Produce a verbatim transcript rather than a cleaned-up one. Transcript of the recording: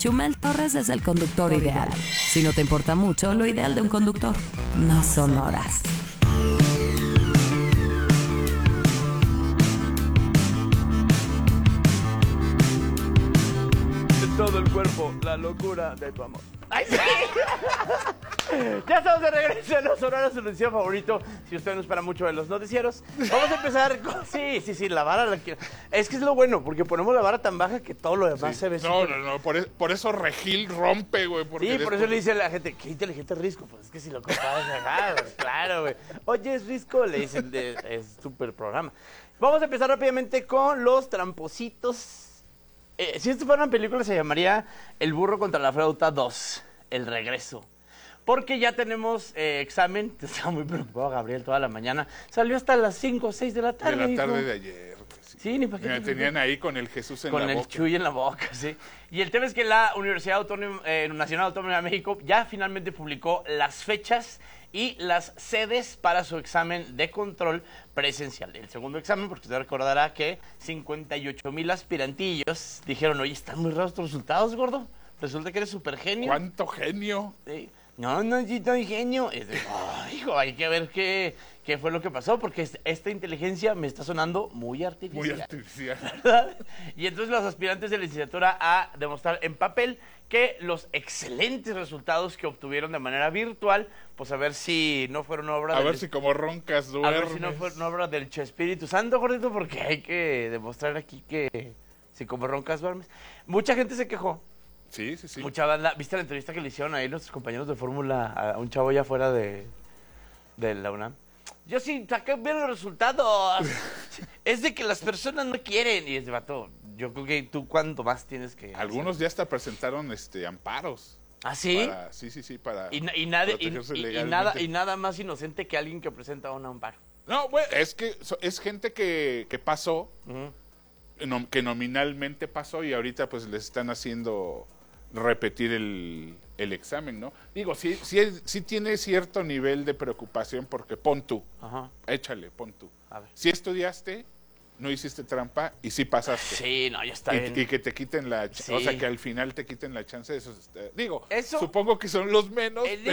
Chumel Torres es el conductor ideal. Si no te importa mucho, lo ideal de un conductor no son horas. Todo el cuerpo, la locura de tu amor. ¡Ay, sí! Ya estamos de regreso en los horarios de su noticiero favorito. Si usted no espera mucho de los noticieros, vamos a empezar con... Sí, sí, sí, la vara... La que... Es que es lo bueno, porque ponemos la vara tan baja que todo lo demás Sí. se ve... No, super... no, no, por, es, por eso Regil rompe, güey. Sí, porque por después... eso le dice a la gente, qué inteligente es Risco. Pues es que si lo comparas acá, pues, claro, güey. Oye, es Risco, le dicen, de, es súper programa. Vamos a empezar rápidamente con los trampositos. Eh, si esto fuera una película se llamaría El burro contra la flauta dos, El regreso. Porque ya tenemos eh, examen, estaba muy preocupado Gabriel toda la mañana, salió hasta las cinco o seis de la tarde. De la tarde hijo. de ayer. Pues, sí, Sí, ni para qué. Me te- tenían ahí con el Jesús en Con la el boca. chuy en la boca, sí. Y el tema es que la Universidad Autónoma, eh, Nacional Autónoma de México ya finalmente publicó las fechas y las sedes para su examen de control presencial. El segundo examen, porque usted recordará que cincuenta y ocho mil aspirantillos dijeron, oye, están muy raros tus resultados, gordo. Resulta que eres súper genio. ¿Cuánto genio? Sí. No, no, sí, estoy genio. Es de, oh, hijo, hay que ver qué, qué fue lo que pasó, porque es- esta inteligencia me está sonando muy artificial. Muy artificial. ¿Verdad? Y entonces los aspirantes de licenciatura a demostrar en papel que los excelentes resultados que obtuvieron de manera virtual, pues a ver si no fueron obra A del... ver si como roncas a duermes. ver si no fueron obra del Espíritu Santo, gordito, porque hay que demostrar aquí que si como roncas duermes. Mucha gente se quejó. Sí, sí, sí. Mucha banda, ¿viste la entrevista que le hicieron ahí nuestros compañeros de Fórmula a un chavo allá fuera de, de la UNAM? Yo sí saqué bien los resultados. Es de que las personas no quieren. Y es de vato, yo creo que tú cuánto más tienes que... Algunos ya hasta presentaron este amparos. ¿Ah, sí? Para, sí, sí, sí, para Y, na- y, nadie- y- protegerse y- y legalmente. nada, y nada más inocente que alguien que presenta un amparo. No, bueno, es que so- es gente que, que pasó, Ujú. nom- que nominalmente pasó y ahorita pues les están haciendo repetir el, el examen, ¿no? Digo, sí, sí, es- sí tiene cierto nivel de preocupación porque pon tú, Ajá. échale, pon tú. A ver. Si estudiaste, no hiciste trampa y sí pasaste. Sí, no, ya está bien. Y, y que te quiten la ch- Sí. o sea que al final te quiten la chance de eso. Digo, Eso- supongo que son los menos, El